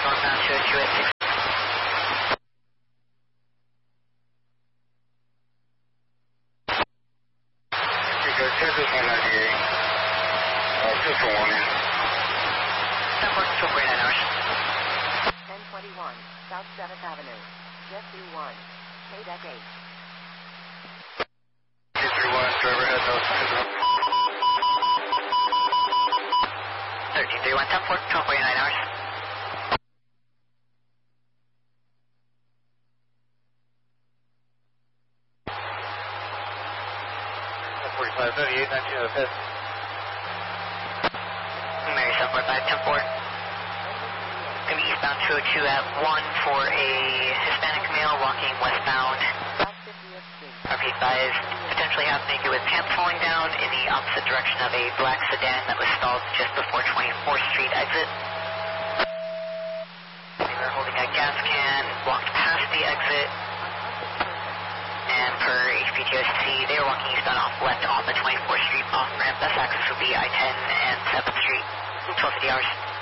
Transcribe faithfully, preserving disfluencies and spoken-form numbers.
northbound two oh two at six. Texas one ninety-eight. Uh, just a warning. ten four, control forty-nine hours. ten twenty-one, South seventh Avenue, Jet two one, K D E C eight. two three one, driver head nose two. thirteen three one, ten four, control forty-nine hours. forty-five, seventy-eight, nineteen oh fifth. Mary seven four five, ten four. Going to be eastbound two oh two at one for a Hispanic male walking westbound. R P advised, potentially half naked with pants falling down in the opposite direction of a black sedan that was stalled just before twenty-fourth Street exit. They were holding a gas can, walked past the exit, and per H P G S C, they were walking eastbound off left on the twenty-fourth Street off ramp. Best access would be I ten and seventh Street, twelve fifty hours.